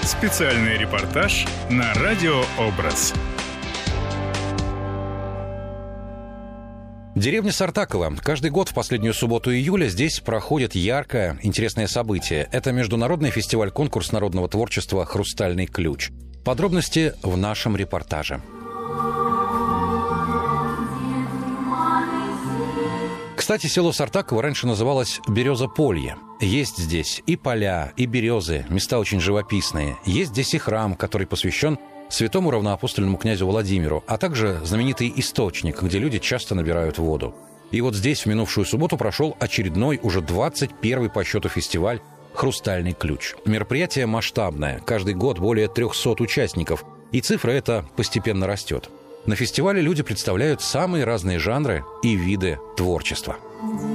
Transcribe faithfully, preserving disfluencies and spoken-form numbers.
Специальный репортаж на Радио Образ. Деревня Сартаково. Каждый год в последнюю субботу июля здесь проходит яркое, интересное событие. Это международный фестиваль-конкурс народного творчества «Хрустальный ключ». Подробности в нашем репортаже. Кстати, село Сартаково раньше называлось Березополье. Есть здесь и поля, и березы, места очень живописные. Есть здесь и храм, который посвящен святому равноапостольному князю Владимиру, а также знаменитый источник, где люди часто набирают воду. И вот здесь в минувшую субботу прошел очередной, уже двадцать первый по счету фестиваль «Хрустальный ключ». Мероприятие масштабное, каждый год более трехсот участников, и цифра эта постепенно растет. На фестивале люди представляют самые разные жанры и виды творчества.